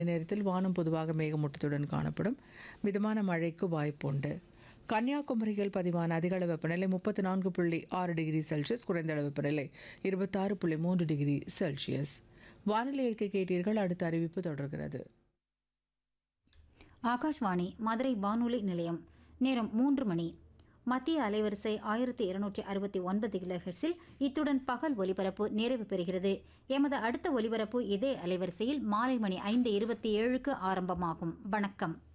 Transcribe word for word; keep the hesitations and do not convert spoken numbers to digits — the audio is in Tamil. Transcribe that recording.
நேரத்தில் வானம் பொதுவாக மேகமூட்டத்துடன் காணப்படும். மிதமான மழைக்கு வாய்ப்புண்டு. கன்னியாகுமரியில் பதிவான அதிகளவு வெப்பநிலை முப்பத்தி நான்கு புள்ளி ஆறு டிகிரி செல்சியஸ், குறைந்த அளவு வெப்பநிலை இருபத்தாறு புள்ளி மூன்று டிகிரி செல்சியஸ். வானிலை அறிக்கை கேட்டீர்கள். அடுத்த அறிவிப்பு தொடர்கிறது. ஆகாஷ்வாணி மதுரை வானொலி நிலையம். நேரம் மூன்று மணி. மத்திய அலைவரிசை ஆயிரத்தி இருநூற்றி அறுபத்தி ஒன்பது கிலோஹெர்ட்ஸில் இத்துடன் பகல் ஒலிபரப்பு நிறைவு பெறுகிறது. எமது அடுத்த ஒலிபரப்பு இதே அலைவரிசையில் மாலை மணி ஐந்து இருபத்தி ஏழுக்கு ஆரம்பமாகும். வணக்கம்.